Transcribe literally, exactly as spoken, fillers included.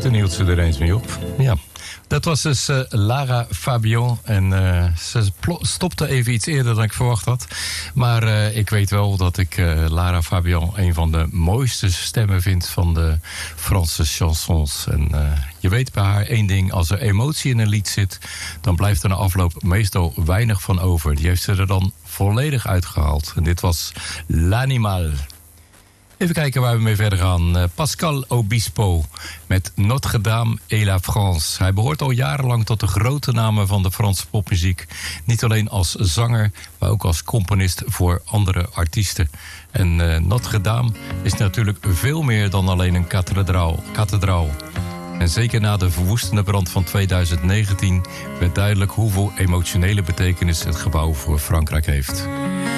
schopte Nieltje er eens mee op. Ja. Dat was dus uh, Lara Fabian. En uh, ze plo- stopte even iets eerder dan ik verwacht had. Maar uh, ik weet wel dat ik uh, Lara Fabian een van de mooiste stemmen vind van de Franse chansons. En uh, je weet bij haar één ding. Als er emotie in een lied zit, dan blijft er na afloop meestal weinig van over. Die heeft ze er dan volledig uitgehaald. En dit was L'Animal. Even kijken waar we mee verder gaan. Uh, Pascal Obispo met Notre Dame et la France. Hij behoort al jarenlang tot de grote namen van de Franse popmuziek. Niet alleen als zanger, maar ook als componist voor andere artiesten. En uh, Notre Dame is natuurlijk veel meer dan alleen een kathedraal. kathedraal. En zeker na de verwoestende brand van tweeduizend negentien werd duidelijk hoeveel emotionele betekenis het gebouw voor Frankrijk heeft.